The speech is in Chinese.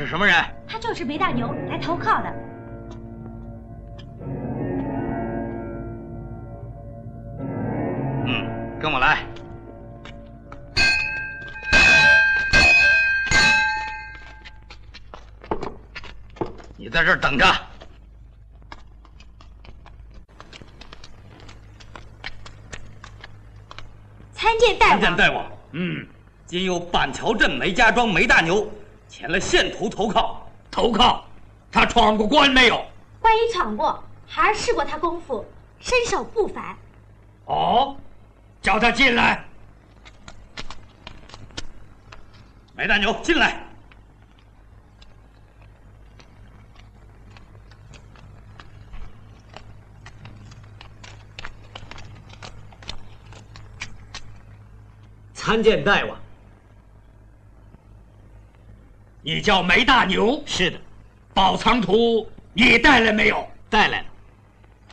什么人？ 他就是梅大牛来投靠的。 跟我来。你在这儿等着。 参见大王。 参见大王。今有板桥镇梅家庄梅大牛前来县图投靠。 投靠？他闯过关没有？ 关于闯过，孩儿试过他功夫，身手不凡。 哦，叫他进来。 梅大牛，进来。 参见大王。 你叫梅大牛？ 是的。 宝藏图你带来没有？ 带来了。